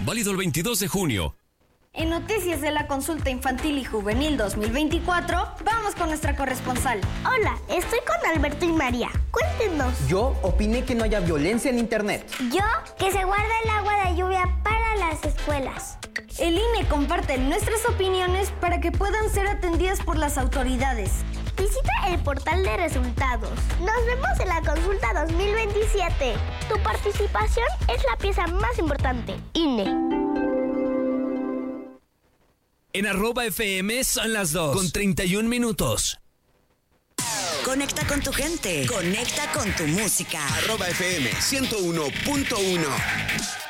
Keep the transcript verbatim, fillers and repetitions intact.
Válido el veintidós de junio. En noticias de la consulta infantil y juvenil dos mil veinticuatro, vamos con nuestra corresponsal. Hola, estoy con Alberto y María. Cuéntenos. Yo opiné que no haya violencia en internet. Yo, que se guarda el agua de lluvia para las escuelas. El I N E comparte nuestras opiniones para que puedan ser atendidas por las autoridades. Visita el portal de resultados. Nos vemos en la consulta dos mil veintisiete. Tu participación es la pieza más importante. I N E. En arroba F M son las dos, con treinta y un minutos. Conecta con tu gente, conecta con tu música. Arroba F M ciento uno punto uno.